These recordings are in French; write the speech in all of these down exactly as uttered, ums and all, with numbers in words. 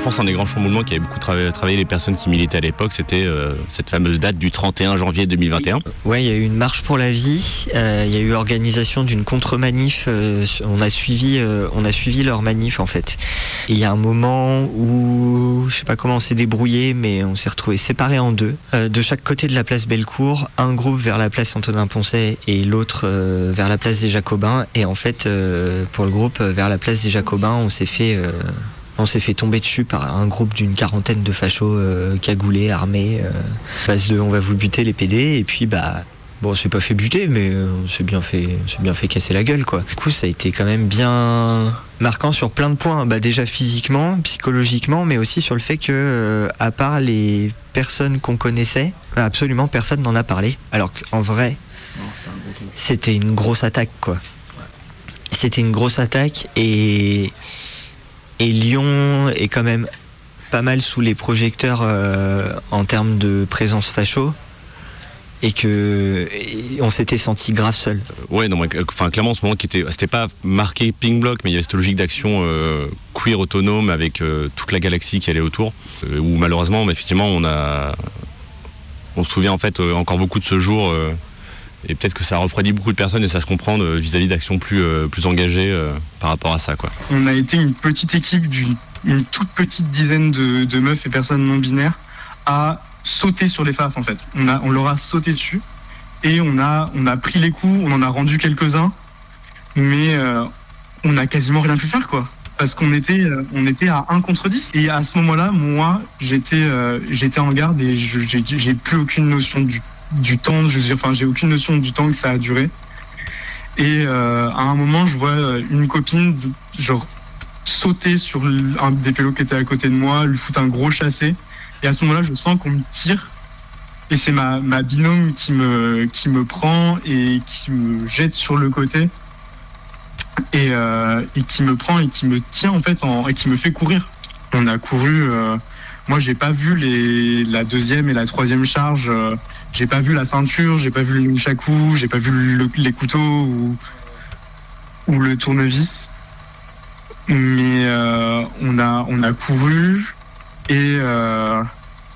pense un des grands chamboulements qui avait beaucoup travaillé, travaillé les personnes qui militaient à l'époque, c'était euh, cette fameuse date du trente et un janvier deux mille vingt et un. Ouais, il y a eu une marche pour la vie, euh, il y a eu organisation d'une contre-manif, euh, on a suivi euh, on a suivi leur manif en fait. Et il y a un moment où, je sais pas comment on s'est débrouillé, mais on s'est retrouvés séparés en deux. Euh, de chaque côté de la place Bellecour, un groupe vers la place Antonin-Poncet et l'autre euh, vers la place des Jacobins. Et en fait, euh, pour le groupe euh, vers la place des Jacobins, on s'est fait... Euh, On s'est fait tomber dessus par un groupe d'une quarantaine de fachos euh, cagoulés, armés. Euh, phase de on va vous buter les P D. Et puis, bah, bon, on s'est pas fait buter, mais on s'est bien fait, on s'est bien fait casser la gueule, quoi. Du coup, ça a été quand même bien marquant sur plein de points. Bah, déjà physiquement, psychologiquement, mais aussi sur le fait que, euh, à part les personnes qu'on connaissait, absolument personne n'en a parlé. Alors qu'en vrai, c'était une grosse attaque, quoi. C'était une grosse attaque et. Et Lyon est quand même pas mal sous les projecteurs euh, en termes de présence facho. Et que et on s'était senti grave seul. Ouais, non, enfin clairement en ce moment qui était, c'était pas marqué Pink Bloc, mais il y avait cette logique d'action euh, queer autonome avec euh, toute la galaxie qui allait autour. Euh, où malheureusement, effectivement, on a, on se souvient en fait euh, encore beaucoup de ce jour. Euh, Et peut-être que ça refroidit beaucoup de personnes et ça se comprend euh, vis-à-vis d'actions plus, euh, plus engagées euh, par rapport à ça, quoi. On a été une petite équipe d'une une toute petite dizaine de, de meufs et personnes non binaires à sauter sur les F A F en fait. On, a, on leur a sauté dessus et on a, on a pris les coups, on en a rendu quelques-uns, mais euh, on n'a quasiment rien pu faire, quoi. Parce qu'on était, euh, on était à un contre dix. Et à ce moment-là, moi, j'étais, euh, j'étais en garde et je, j'ai, j'ai plus aucune notion du du temps, je, enfin j'ai aucune notion du temps que ça a duré. Et euh, à un moment, je vois une copine genre sauter sur un des pélos qui était à côté de moi, lui foutre un gros chassé. Et à ce moment-là, je sens qu'on me tire. Et c'est ma, ma binôme qui me, qui me prend et qui me jette sur le côté. Et, euh, et qui me prend et qui me tient en fait en, et qui me fait courir. On a couru... Euh, Moi, j'ai pas vu les, la deuxième et la troisième charge. Euh, j'ai pas vu la ceinture, j'ai pas vu le nunchaku, j'ai pas vu le, les couteaux ou, ou le tournevis. Mais euh, on a on a couru et euh,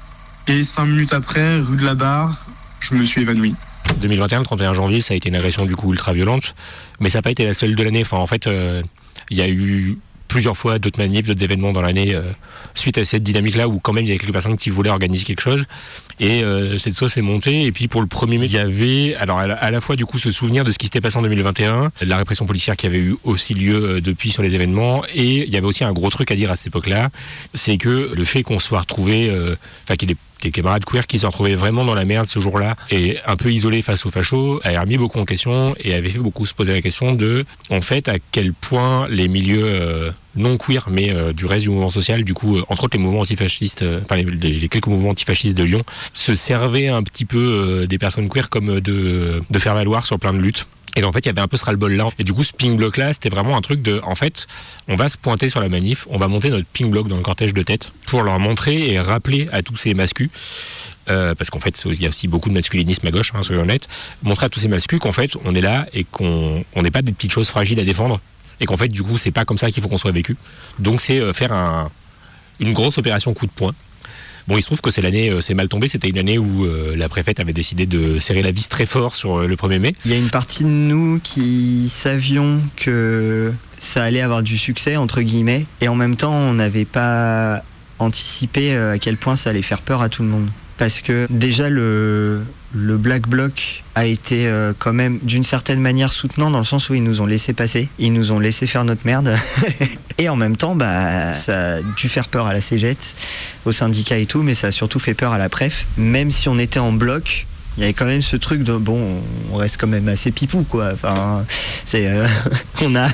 et cinq minutes après, rue de la Barre, je me suis évanoui. deux mille vingt et un, le trente et un janvier, ça a été une agression du coup ultra violente, mais ça n'a pas été la seule de l'année. Enfin, en fait, il euh, y a eu plusieurs fois d'autres manifs, d'autres événements dans l'année euh, suite à cette dynamique-là où quand même il y avait quelques personnes qui voulaient organiser quelque chose et euh, cette sauce est montée. Et puis pour le premier mai, il y avait alors à la, à la fois du coup ce souvenir de ce qui s'était passé en deux mille vingt et un, la répression policière qui avait eu aussi lieu euh, depuis sur les événements, et il y avait aussi un gros truc à dire à cette époque-là, c'est que le fait qu'on soit retrouvé, euh, enfin qu'il y ait des camarades queer qui se retrouvaient vraiment dans la merde ce jour-là et un peu isolés face aux fachos, avait remis beaucoup en question et avait fait beaucoup se poser la question de, en fait, à quel point les milieux euh, non queer, mais euh, du reste du mouvement social, du coup, euh, entre autres les mouvements antifascistes, euh, enfin les, les quelques mouvements antifascistes de Lyon, se servaient un petit peu euh, des personnes queer comme de, de faire valoir sur plein de luttes. Et en fait, il y avait un peu ce ras-le-bol là. Et du coup, ce pink bloc là, c'était vraiment un truc de, en fait, on va se pointer sur la manif, on va monter notre pink bloc dans le cortège de tête pour leur montrer et rappeler à tous ces mascus, euh, parce qu'en fait, il y a aussi beaucoup de masculinisme à gauche, hein, soyons honnêtes, montrer à tous ces mascus qu'en fait, on est là et qu'on on n'est pas des petites choses fragiles à défendre et qu'en fait, du coup, c'est pas comme ça qu'il faut qu'on soit vécu. Donc, c'est euh, faire un, une grosse opération coup de poing. Bon, il se trouve que c'est l'année, euh, c'est mal tombé, c'était une année où euh, la préfète avait décidé de serrer la vis très fort sur euh, le premier mai. Il y a une partie de nous qui savions que ça allait avoir du succès, entre guillemets, et en même temps, on n'avait pas anticipé à quel point ça allait faire peur à tout le monde. Parce que déjà, le, le Black Bloc a été euh, quand même d'une certaine manière soutenant, dans le sens où ils nous ont laissé passer, ils nous ont laissé faire notre merde. Et en même temps, bah, ça a dû faire peur à la Cégette, aux syndicats et tout, mais ça a surtout fait peur à la préf. Même si on était en bloc, il y avait quand même ce truc de bon, on reste quand même assez pipou, quoi. Enfin, c'est, euh, on a,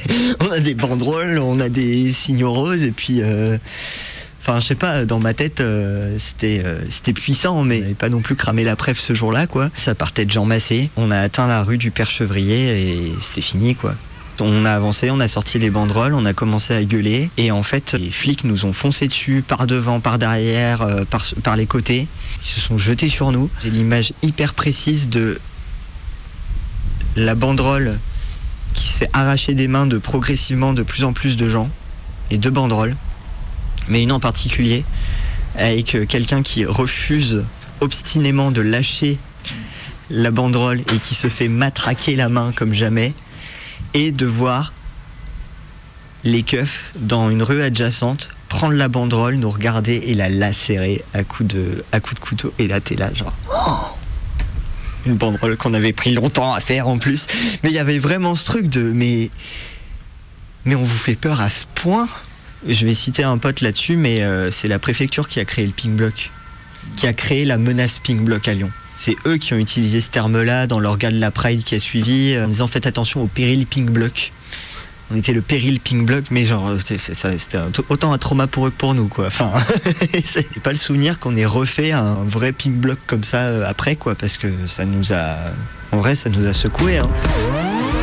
on a des banderoles, on a des signaux roses, et puis. Euh, Enfin, je sais pas, dans ma tête, euh, c'était, euh, c'était puissant, mais on n'avait pas non plus cramé la préf ce jour-là, quoi. Ça partait de Jean Massé. On a atteint la rue du Père Chevrier et c'était fini, quoi. On a avancé, on a sorti les banderoles, on a commencé à gueuler. Et en fait, les flics nous ont foncé dessus, par devant, par derrière, euh, par, par les côtés. Ils se sont jetés sur nous. J'ai l'image hyper précise de la banderole qui se fait arracher des mains de progressivement de plus en plus de gens. Et deux banderoles mais une en particulier, avec quelqu'un qui refuse obstinément de lâcher la banderole et qui se fait matraquer la main comme jamais, et de voir les keufs dans une rue adjacente prendre la banderole, nous regarder et la lacérer à coups de, à coups de couteau. Et là, t'es là, genre... Oh, une banderole qu'on avait pris longtemps à faire en plus. Mais il y avait vraiment ce truc de... Mais, mais on vous fait peur à ce point. Je vais citer un pote là-dessus, mais euh, c'est la préfecture qui a créé le Pink Bloc, qui a créé la menace Pink Bloc à Lyon. C'est eux qui ont utilisé ce terme-là dans l'organe de la Pride qui a suivi, en disant faites attention au péril Pink Bloc. On était le péril Pink Bloc, mais genre c'était autant un trauma pour eux que pour nous, quoi. Enfin, c'est pas le souvenir qu'on ait refait un vrai Pink Bloc comme ça après, quoi, parce que ça nous a, en vrai, ça nous a secoué, hein.